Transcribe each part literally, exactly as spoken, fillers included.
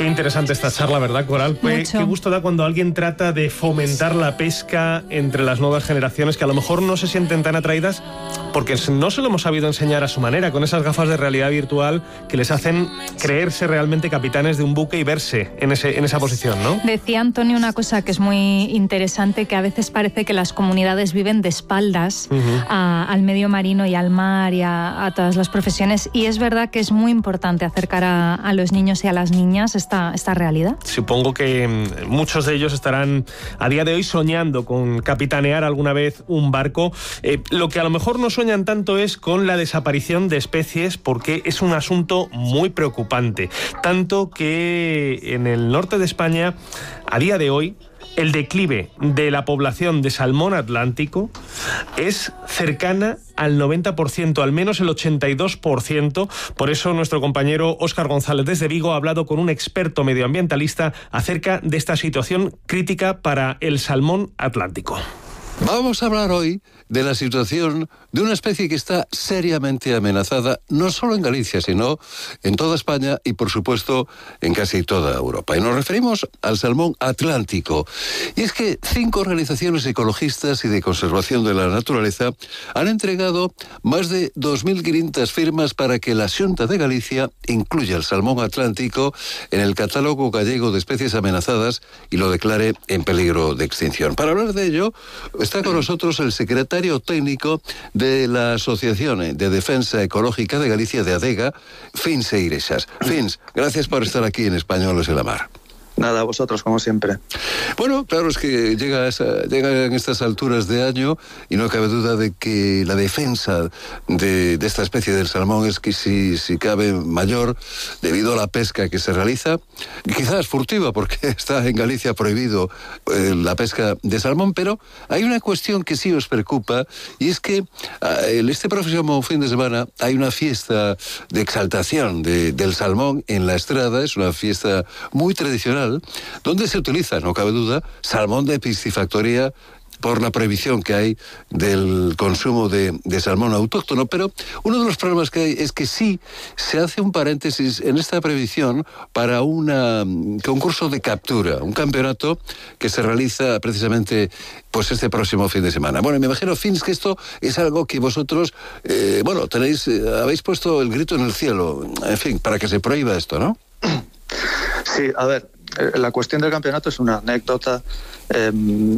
Qué interesante esta charla, ¿verdad, Coral? Qué, qué gusto da cuando alguien trata de fomentar la pesca entre las nuevas generaciones que a lo mejor no se sienten tan atraídas porque no se lo hemos sabido enseñar a su manera, con esas gafas de realidad virtual que les hacen creerse realmente capitanes de un buque y verse en, ese, en esa posición, ¿no? Decía Antonio una cosa que es muy interesante, que a veces parece que las comunidades viven de espaldas uh-huh. a, al medio marino y al mar y a, a todas las profesiones, y es verdad que es muy importante acercar a, a los niños y a las niñas esta, esta realidad. Supongo que muchos de ellos estarán a día de hoy soñando con capitanear alguna vez un barco. Eh, lo que a lo mejor no sueñan tanto es con la desaparición de especies, porque es un asunto muy preocupante. Tanto que en el norte de España, a día de hoy, el declive de la población de salmón atlántico es cercana al noventa por ciento, al menos el ochenta y dos por ciento. Por eso nuestro compañero Óscar González desde Vigo ha hablado con un experto medioambientalista acerca de esta situación crítica para el salmón atlántico. Vamos a hablar hoy de la situación de una especie que está seriamente amenazada, no solo en Galicia, sino en toda España y, por supuesto, en casi toda Europa. Y nos referimos al salmón atlántico. Y es que cinco organizaciones ecologistas y de conservación de la naturaleza han entregado más de dos mil quinientas firmas para que la Xunta de Galicia incluya el salmón atlántico en el catálogo gallego de especies amenazadas y lo declare en peligro de extinción. Para hablar de ello, está con nosotros el secretario técnico de la Asociación de Defensa Ecológica de Galicia, de ADEGA, Fins Eirexas. Fins, gracias por estar aquí en Españoles en la Mar. Nada, a vosotros, como siempre. Bueno, claro, es que llega, esa, llega en estas alturas de año y no cabe duda de que la defensa de, de esta especie del salmón es que si, si cabe mayor debido a la pesca que se realiza, quizás furtiva porque está en Galicia prohibido eh, la pesca de salmón, pero hay una cuestión que sí os preocupa y es que eh, este próximo fin de semana hay una fiesta de exaltación de, del salmón en la Estrada. Es una fiesta muy tradicional donde se utiliza, no cabe duda, salmón de piscifactoría por la prohibición que hay del consumo de, de salmón autóctono. Pero uno de los problemas que hay es que sí se hace un paréntesis en esta prohibición para un concurso de captura, un campeonato que se realiza precisamente pues este próximo fin de semana. Bueno, me imagino, Fins, que esto es algo que vosotros, eh, bueno, tenéis, eh, habéis puesto el grito en el cielo, en fin, para que se prohíba esto, ¿no? Sí, a ver, la cuestión del campeonato es una anécdota, eh,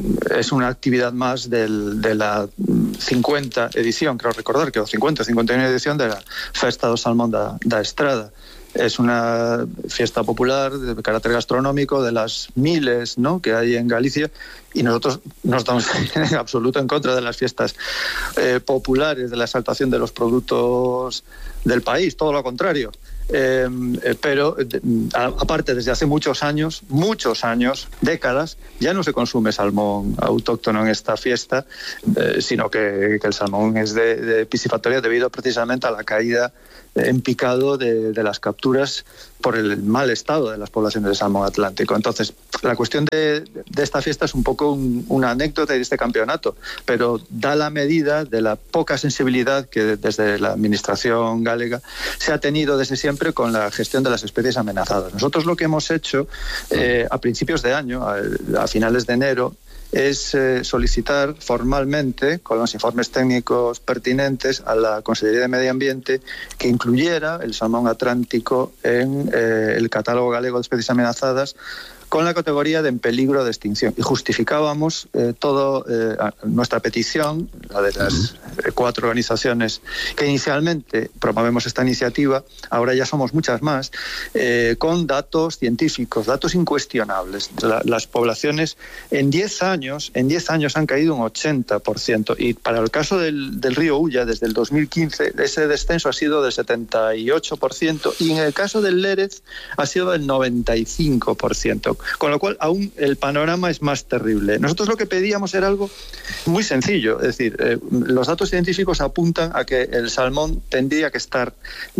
es una actividad más del, de la cincuenta edición, creo recordar que o cincuenta, cincuenta y una edición de la Festa do Salmón da, da Estrada. Es una fiesta popular de carácter gastronómico de las miles, ¿no?, que hay en Galicia, y nosotros no estamos en absoluto en contra de las fiestas eh, populares, de la exaltación de los productos del país, todo lo contrario. Eh, pero a, aparte, desde hace muchos años, muchos años, décadas, ya no se consume salmón autóctono en esta fiesta, eh, sino que, que el salmón es de, de piscifactoría debido precisamente a la caída en picado de, de las capturas por el mal estado de las poblaciones de salmón atlántico. Entonces, la cuestión de, de esta fiesta es un poco un, una anécdota de este campeonato, pero da la medida de la poca sensibilidad que desde la administración galega se ha tenido desde siempre con la gestión de las especies amenazadas. Nosotros lo que hemos hecho eh, a principios de año, a, a finales de enero, es eh, solicitar formalmente, con los informes técnicos pertinentes, a la Consejería de Medio Ambiente que incluyera el salmón atlántico en eh, el catálogo galego de especies amenazadas con la categoría de en peligro de extinción. Y justificábamos eh, toda eh, nuestra petición, la de las eh, cuatro organizaciones que inicialmente promovemos esta iniciativa, ahora ya somos muchas más, eh, con datos científicos, datos incuestionables. La, las poblaciones en diez años, en diez años han caído un ochenta por ciento, y para el caso del, del río Ulla, desde el dos mil quince, ese descenso ha sido del setenta y ocho por ciento, y en el caso del Lérez ha sido del noventa y cinco por ciento. Con lo cual, aún el panorama es más terrible. Nosotros lo que pedíamos era algo muy sencillo, es decir, eh, los datos científicos apuntan a que el salmón tendría que estar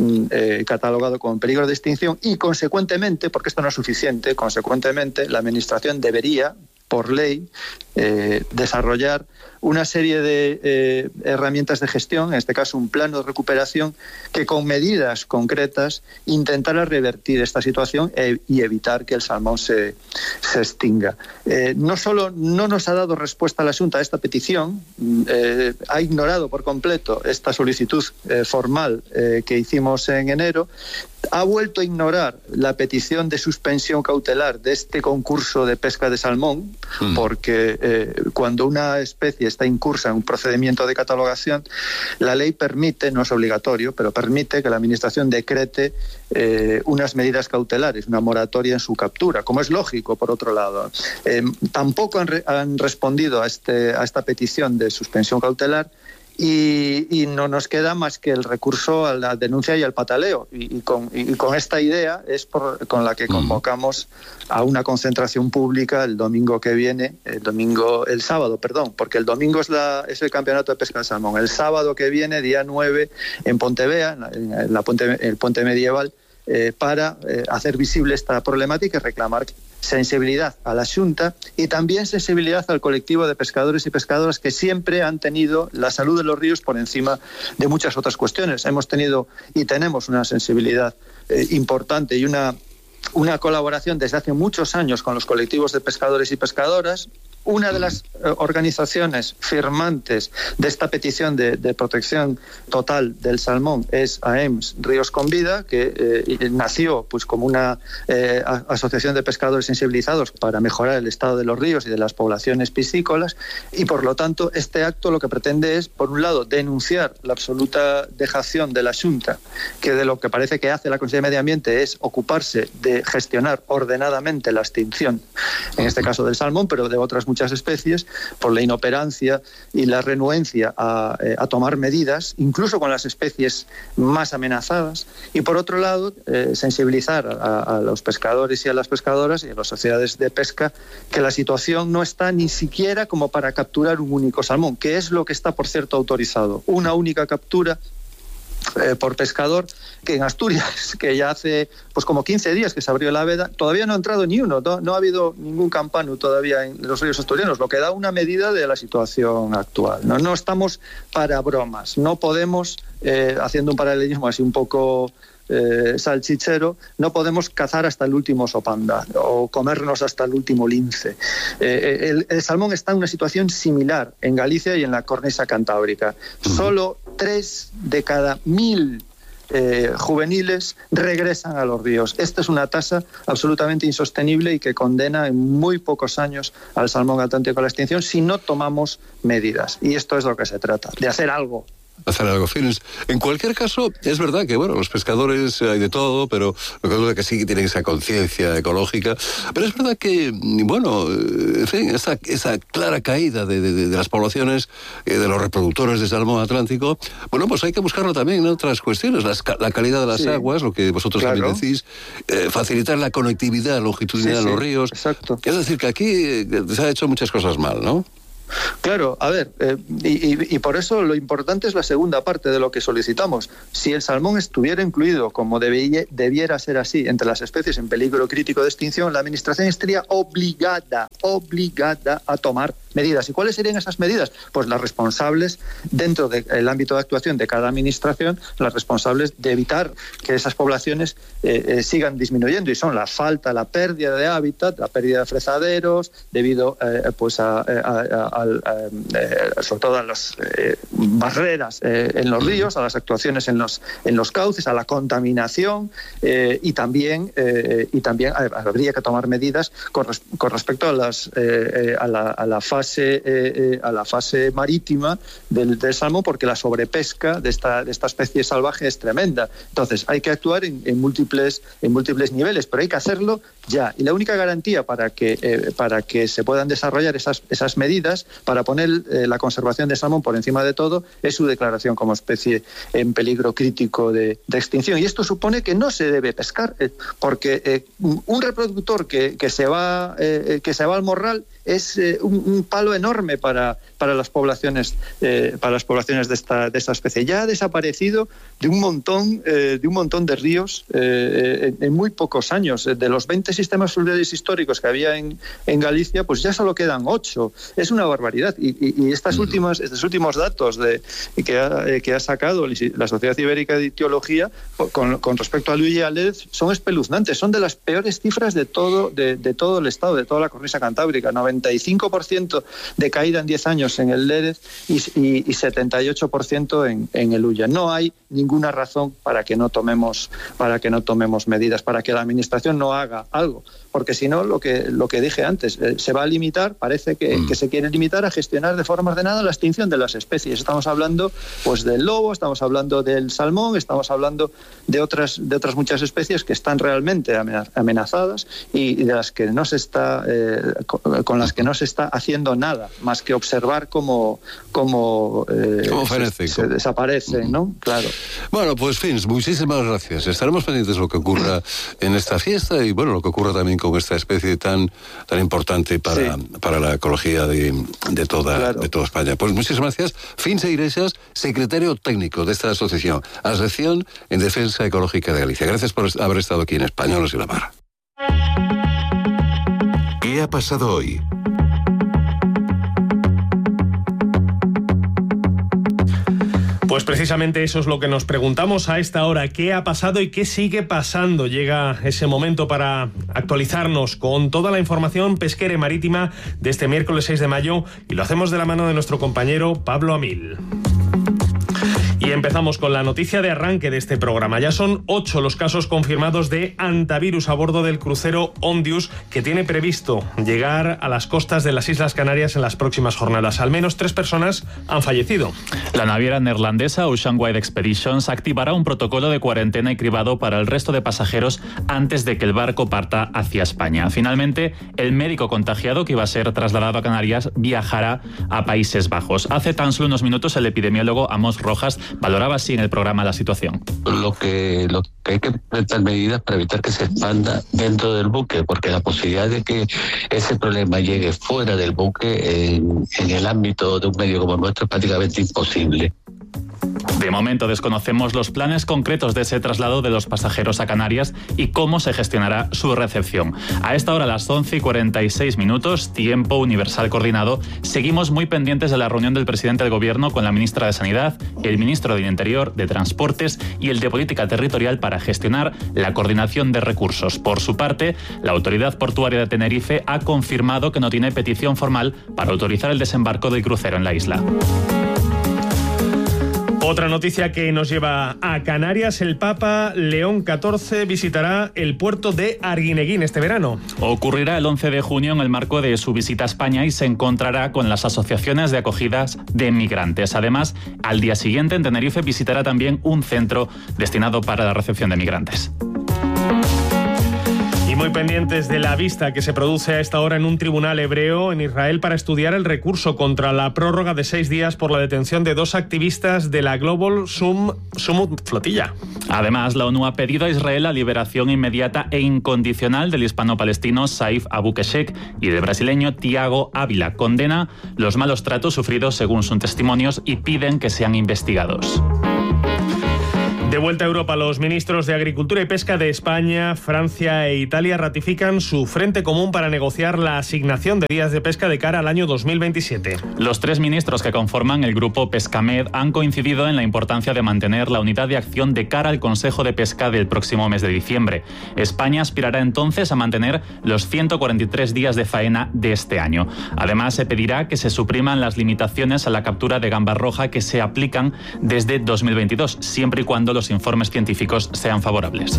eh, catalogado como peligro de extinción y, consecuentemente, porque esto no es suficiente, consecuentemente la Administración debería, por ley, eh, desarrollar una serie de eh, herramientas de gestión, en este caso un plano de recuperación, que con medidas concretas intentara revertir esta situación e, y evitar que el salmón se, se extinga. Eh, no solo no nos ha dado respuesta a la Xunta a esta petición, eh, ha ignorado por completo esta solicitud eh, formal eh, que hicimos en enero, ha vuelto a ignorar la petición de suspensión cautelar de este concurso de pesca de salmón, mm. porque eh, cuando una especie está incursa en un procedimiento de catalogación, la ley permite, no es obligatorio, pero permite que la Administración decrete eh, unas medidas cautelares, una moratoria en su captura, como es lógico, por otro lado. Eh, tampoco han, re han respondido a, este, a esta petición de suspensión cautelar. Y, y no nos queda más que el recurso a la denuncia y al pataleo. Y, y, con, y con esta idea es por, con la que convocamos a una concentración pública el domingo que viene, el domingo, el sábado, perdón, porque el domingo es, la, es el campeonato de pesca de salmón. El sábado que viene, día nueve, en Pontevea, en, en la Ponte, el Puente Medieval, eh, para eh, hacer visible esta problemática y reclamar sensibilidad a la Xunta y también sensibilidad al colectivo de pescadores y pescadoras que siempre han tenido la salud de los ríos por encima de muchas otras cuestiones. Hemos tenido y tenemos una sensibilidad eh, importante y una, una colaboración desde hace muchos años con los colectivos de pescadores y pescadoras. Una de las eh, organizaciones firmantes de esta petición de, de protección total del salmón es A E M S Ríos con Vida, que eh, nació pues como una eh, asociación de pescadores sensibilizados para mejorar el estado de los ríos y de las poblaciones piscícolas, y por lo tanto este acto lo que pretende es, por un lado, denunciar la absoluta dejación de la Xunta, que de lo que parece que hace la Consejería de Medio Ambiente es ocuparse de gestionar ordenadamente la extinción, en este caso del salmón, pero de otras muchas especies, por la inoperancia y la renuencia a, eh, a tomar medidas, incluso con las especies más amenazadas, y por otro lado, eh, sensibilizar a, a los pescadores y a las pescadoras y a las sociedades de pesca que la situación no está ni siquiera como para capturar un único salmón, que es lo que está, por cierto, autorizado. Una única captura Eh, por pescador, que en Asturias, que ya hace pues como quince días que se abrió la veda, todavía no ha entrado ni uno, no, no ha habido ningún campano todavía en los ríos asturianos, lo que da una medida de la situación actual. No, no estamos para bromas, no podemos, eh, haciendo un paralelismo así un poco Eh, salchichero, no podemos cazar hasta el último sopanda o comernos hasta el último lince. Eh, el, el salmón está en una situación similar en Galicia y en la cornisa cantábrica. Uh-huh. Solo tres de cada mil eh, juveniles regresan a los ríos. Esta es una tasa absolutamente insostenible y que condena en muy pocos años al salmón atlántico a la extinción si no tomamos medidas. Y esto es lo que se trata, de hacer algo. Hacer algo fines. En cualquier caso, es verdad que, bueno, los pescadores hay de todo, pero lo que duda que sí que tienen esa conciencia ecológica. Pero es verdad que, bueno, en fin, esa, esa clara caída de, de, de las poblaciones, eh, de los reproductores de salmón atlántico, bueno, pues hay que buscarlo también en otras cuestiones. Las, la calidad de las sí. aguas, lo que vosotros claro. también decís, eh, facilitar la conectividad longitudinal sí, de los sí, ríos. Exacto. Es decir, que aquí eh, se ha hecho muchas cosas mal, ¿no? Claro, a ver, eh, y, y, y por eso lo importante es la segunda parte de lo que solicitamos. Si el salmón estuviera incluido, como debiera, debiera ser así, entre las especies en peligro crítico de extinción, la Administración estaría obligada, obligada a tomar medidas. ¿Y cuáles serían esas medidas? Pues las responsables, dentro del ámbito de actuación de cada administración, las responsables de evitar que esas poblaciones eh, eh, sigan disminuyendo, y son la falta, la pérdida de hábitat, la pérdida de fresaderos, debido eh, pues a, a, a, a, a sobre todo a las eh, barreras eh, en los ríos, a las actuaciones en los, en los cauces, a la contaminación, eh, y también, eh, y también habría que tomar medidas con, res, con respecto a, las, eh, a, la, a la fase Fase, eh, a la fase marítima del, del salmón, porque la sobrepesca de esta, de esta especie salvaje es tremenda. Entonces hay que actuar en, en, múltiples, en múltiples niveles, pero hay que hacerlo ya. Y la única garantía para que, eh, para que se puedan desarrollar esas, esas medidas, para poner eh, la conservación del salmón por encima de todo, es su declaración como especie en peligro crítico de, de extinción. Y esto supone que no se debe pescar, eh, porque eh, un reproductor que, que, se va, eh, que se va al morral es eh, un, un palo enorme para, para las poblaciones, eh, para las poblaciones de esta, de esta especie. Ya ha desaparecido de un montón, eh, de un montón de ríos eh, en, en muy pocos años. De los veinte sistemas fluviales históricos que había en, en Galicia, pues ya solo quedan ocho. Es una barbaridad. Y, y, y estas últimas, estos últimos datos de, que, ha, que ha sacado la Sociedad Ibérica de Ictiología con, con respecto a Luis y a Lérez son espeluznantes. Son de las peores cifras de todo, de, de todo el estado, de toda la cornisa cantábrica. noventa y cinco por ciento de caída en diez años en el Lérez y, y, y setenta y ocho por ciento en, en el Ulla. No hay ninguna razón para que no tomemos, para que no tomemos medidas, para que la Administración no haga algo. Porque si no, lo que, lo que dije antes, eh, se va a limitar, parece que, mm. que se quiere limitar a gestionar de forma ordenada la extinción de las especies. Estamos hablando pues del lobo, estamos hablando del salmón, estamos hablando de otras, de otras muchas especies que están realmente amenazadas y de las que no se está, eh, con, con las que no se está haciendo nada, más que observar cómo, cómo, eh, se, se desaparecen, ¿no? Claro. Bueno, pues Fins, muchísimas gracias. Estaremos pendientes de lo que ocurra en esta fiesta y bueno, lo que ocurra también con esta especie tan tan importante para, sí. para la ecología de, de, toda, claro. de toda España. Pues muchísimas gracias. Fins Iglesias, secretario técnico de esta asociación, Asociación en Defensa Ecológica de Galicia. Gracias por haber estado aquí en Españoles y la Mar. ¿Qué ha pasado hoy? Pues precisamente eso es lo que nos preguntamos a esta hora. ¿Qué ha pasado y qué sigue pasando? Llega ese momento para actualizarnos con toda la información pesquera y marítima de este miércoles seis de mayo y lo hacemos de la mano de nuestro compañero Pablo Amil. Y empezamos con la noticia de arranque de este programa. Ya son ocho los casos confirmados de hantavirus a bordo del crucero Ondius, que tiene previsto llegar a las costas de las Islas Canarias en las próximas jornadas. Al menos tres personas han fallecido. La naviera neerlandesa Ocean Wide Expeditions activará un protocolo de cuarentena y cribado para el resto de pasajeros antes de que el barco parta hacia España. Finalmente, el médico contagiado que iba a ser trasladado a Canarias viajará a Países Bajos. Hace tan solo unos minutos el epidemiólogo Amos Rojas valoraba así en el programa la situación. Lo que, lo que hay que implementar medidas para evitar que se expanda dentro del buque, porque la posibilidad de que ese problema llegue fuera del buque en, en el ámbito de un medio como el nuestro es prácticamente imposible. De momento desconocemos los planes concretos de ese traslado de los pasajeros a Canarias y cómo se gestionará su recepción. A esta hora, a las once y cuarenta y seis minutos, tiempo universal coordinado, seguimos muy pendientes de la reunión del presidente del Gobierno con la ministra de Sanidad, el ministro del Interior, de Transportes y el de Política Territorial para gestionar la coordinación de recursos. Por su parte, la Autoridad Portuaria de Tenerife ha confirmado que no tiene petición formal para autorizar el desembarco del crucero en la isla. Otra noticia que nos lleva a Canarias, el Papa León catorce visitará el puerto de Arguineguín este verano. Ocurrirá el once de junio en el marco de su visita a España y se encontrará con las asociaciones de acogidas de migrantes. Además, al día siguiente en Tenerife visitará también un centro destinado para la recepción de migrantes. Y muy pendientes de la vista que se produce a esta hora en un tribunal hebreo en Israel para estudiar el recurso contra la prórroga de seis días por la detención de dos activistas de la Global Summit Flotilla. Además, la ONU ha pedido a Israel la liberación inmediata e incondicional del hispano-palestino Saif Abu Keshek y del brasileño Tiago Ávila. Condena los malos tratos sufridos según sus testimonios y piden que sean investigados. De vuelta a Europa, los ministros de Agricultura y Pesca de España, Francia e Italia ratifican su frente común para negociar la asignación de días de pesca de cara al año dos mil veintisiete. Los tres ministros que conforman el grupo Pescamed han coincidido en la importancia de mantener la unidad de acción de cara al Consejo de Pesca del próximo mes de diciembre. España aspirará entonces a mantener los ciento cuarenta y tres días de faena de este año. Además, se pedirá que se supriman las limitaciones a la captura de gamba roja que se aplican desde dos mil veintidós, siempre y cuando los los informes científicos sean favorables.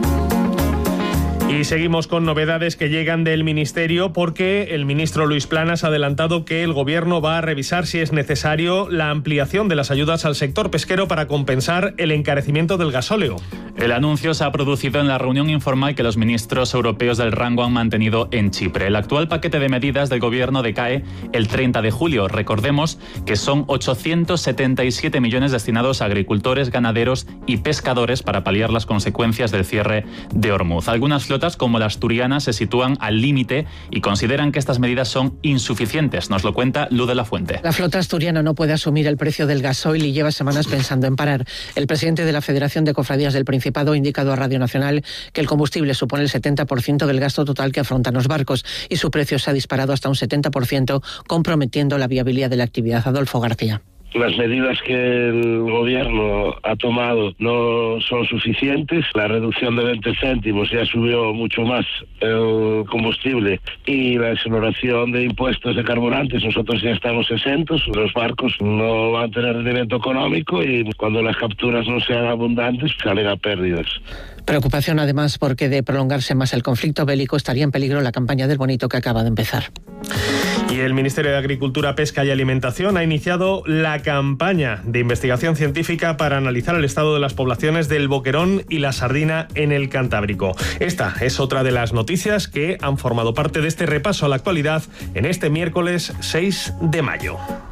Y seguimos con novedades que llegan del Ministerio porque el ministro Luis Planas ha adelantado que el Gobierno va a revisar si es necesario la ampliación de las ayudas al sector pesquero para compensar el encarecimiento del gasóleo. El anuncio se ha producido en la reunión informal que los ministros europeos del rango han mantenido en Chipre. El actual paquete de medidas del Gobierno decae el treinta de julio. Recordemos que son ochocientos setenta y siete millones destinados a agricultores, ganaderos y pescadores para paliar las consecuencias del cierre de Hormuz. Algunas flotas flotas como la asturiana se sitúan al límite y consideran que estas medidas son insuficientes. Nos lo cuenta Luz de la Fuente. La flota asturiana no puede asumir el precio del gasoil y lleva semanas pensando en parar. El presidente de la Federación de Cofradías del Principado ha indicado a Radio Nacional que el combustible supone el setenta por ciento del gasto total que afrontan los barcos y su precio se ha disparado hasta un setenta por ciento, comprometiendo la viabilidad de la actividad. Adolfo García. Las medidas que el gobierno ha tomado no son suficientes. La reducción de veinte céntimos ya subió mucho más el combustible y la exoneración de impuestos de carburantes. Nosotros ya estamos exentos. Los barcos no van a tener rendimiento económico y cuando las capturas no sean abundantes salen a pérdidas. Preocupación además porque de prolongarse más el conflicto bélico estaría en peligro la campaña del bonito que acaba de empezar. Y el Ministerio de Agricultura, Pesca y Alimentación ha iniciado la campaña de investigación científica para analizar el estado de las poblaciones del boquerón y la sardina en el Cantábrico. Esta es otra de las noticias que han formado parte de este repaso a la actualidad en este miércoles seis de mayo.